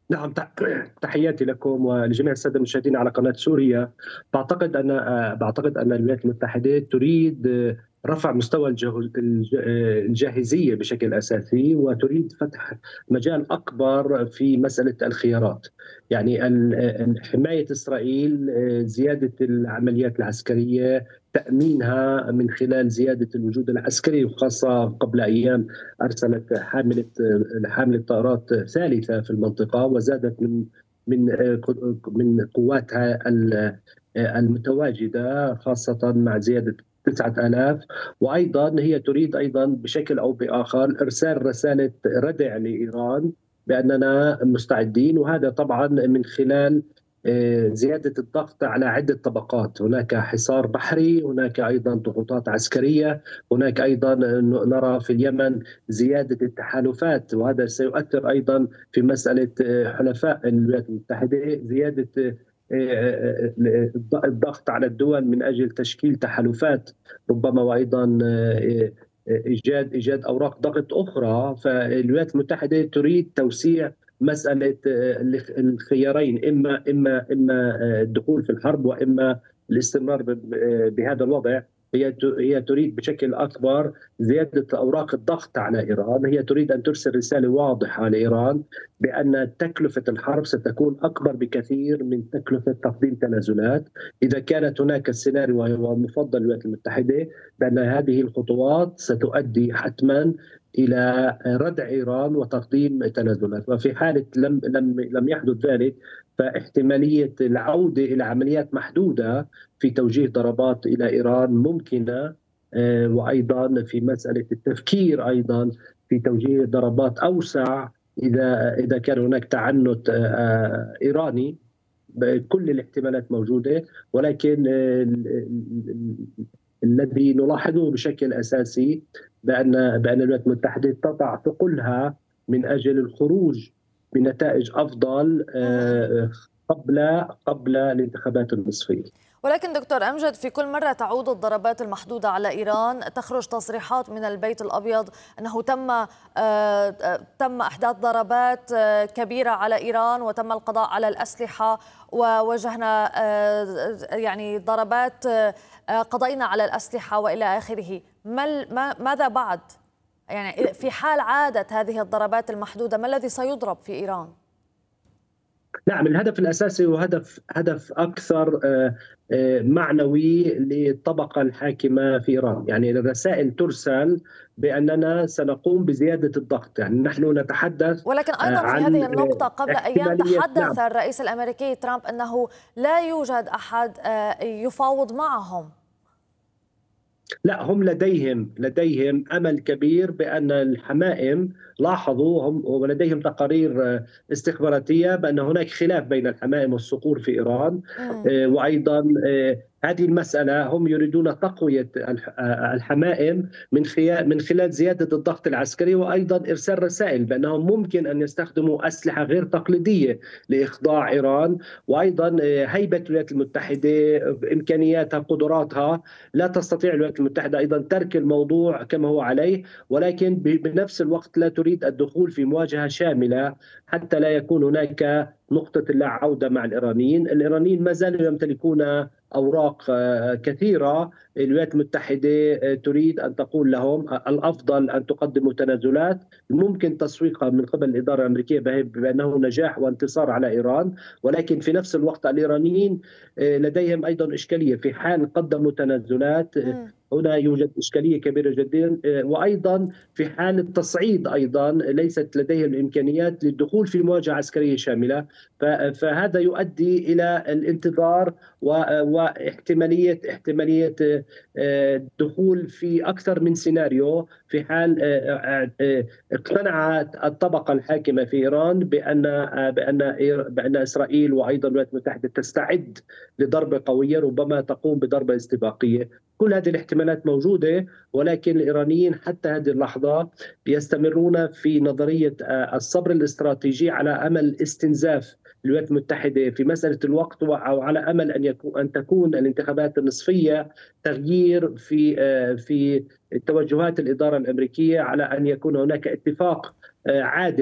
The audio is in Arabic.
نعم، تحياتي لكم ولجميع السادة المشاهدين على قناة سوريا. بعتقد أن الولايات المتحدة تريد رفع مستوى الجاهزية بشكل أساسي، وتريد فتح مجال أكبر في مسألة الخيارات. يعني حماية إسرائيل، زيادة العمليات العسكرية، تأمينها من خلال زيادة الوجود العسكري، وخاصة قبل أيام أرسلت حاملة طائرات ثالثة في المنطقة، وزادت من من قواتها المتواجدة، خاصة مع زيادة 9000. وأيضا هي تريد أيضا بشكل أو بآخر إرسال رسالة ردع لإيران بأننا مستعدين، وهذا طبعا من خلال زيادة الضغط على عدة طبقات. هناك حصار بحري، هناك أيضا ضغوطات عسكرية، هناك أيضا نرى في اليمن زيادة التحالفات، وهذا سيؤثر أيضا في مسألة حلفاء الولايات المتحدة، زيادة الضغط على الدول من أجل تشكيل تحالفات ربما، وأيضا إيجاد أوراق ضغط أخرى. فالولايات المتحدة تريد توسيع مسألة الخيارين، إما الدخول في الحرب، وإما الاستمرار بهذا الوضع. هي تريد بشكل أكبر زيادة أوراق الضغط على إيران. هي تريد أن ترسل رسالة واضحة لإيران بأن تكلفة الحرب ستكون أكبر بكثير من تكلفة تقديم تنازلات. إذا كانت هناك السيناريو وهو مفضل الولايات المتحدة بأن هذه الخطوات ستؤدي حتما إلى ردع إيران وتقديم تنازلات، وفي حالة لم يحدث ذلك، فاحتمالية العودة إلى عمليات محدودة في توجيه ضربات إلى إيران ممكنة. وأيضا في مسألة التفكير أيضا في توجيه ضربات أوسع إذا كان هناك تعنت إيراني. كل الاحتمالات موجودة، ولكن الذي نلاحظه بشكل أساسي بأن الولايات المتحدة تضع ثقلها من أجل الخروج بنتائج أفضل قبل الانتخابات النصفية. ولكن دكتور أمجد، في كل مرة تعود الضربات المحدودة على إيران تخرج تصريحات من البيت الأبيض أنه تم إحداث ضربات كبيرة على إيران وتم القضاء على الأسلحة، ووجهنا يعني ضربات، قضينا على الأسلحة وإلى آخره. ماذا بعد؟ يعني في حال عادت هذه الضربات المحدودة، ما الذي سيضرب في إيران؟ نعم، الهدف الأساسي هو هدف أكثر معنوي للطبقة الحاكمة في إيران. يعني الرسائل ترسل بأننا سنقوم بزيادة الضغط. يعني نحن نتحدث ولكن أيضا في عن هذه النقطة قبل أيام احتمالية. نعم، تحدث الرئيس الأمريكي ترامب أنه لا يوجد أحد يفاوض معهم. لا، هم لديهم امل كبير بان الحمائم، لاحظوا هم ولديهم تقارير استخباراتيه بان هناك خلاف بين الحمائم والصقور في ايران. وايضا هذه المساله هم يريدون تقويه الحمائم من خلال زياده الضغط العسكري، وايضا ارسال رسائل بانهم ممكن ان يستخدموا اسلحه غير تقليديه لاخضاع ايران. وايضا هيبه الولايات المتحده بامكانياتها، قدراتها، لا تستطيع الولايات المتحدة أيضا ترك الموضوع كما هو عليه، ولكن بنفس الوقت لا تريد الدخول في مواجهة شاملة حتى لا يكون هناك نقطة لا عودة مع الإيرانيين ما زالوا يمتلكون أوراق كثيرة. الولايات المتحدة تريد أن تقول لهم الأفضل أن تقدموا تنازلات ممكن تسويقها من قبل الإدارة الأمريكية بأنه نجاح وانتصار على إيران، ولكن في نفس الوقت الإيرانيين لديهم أيضا إشكالية في حال قدموا تنازلات. هنا يوجد إشكالية كبيرة جدا، وأيضا في حال التصعيد أيضا ليست لديهم الإمكانيات للدخول في مواجهة عسكرية شاملة. فهذا يؤدي إلى الانتظار واحتمالية الدخول في أكثر من سيناريو في حال اقتنعت الطبقة الحاكمة في إيران بأن إسرائيل وأيضا الولايات المتحدة تستعد لضربة قوية، ربما تقوم بضربة استباقية. كل هذه الاحتمالات موجودة، ولكن الإيرانيين حتى هذه اللحظة يستمرون في نظرية الصبر الاستراتيجي على أمل استنزاف الولايات المتحدة في مسألة الوقت، أو على أمل أن تكون الانتخابات النصفية تغيير في توجهات الإدارة الأمريكية على أن يكون هناك اتفاق عادل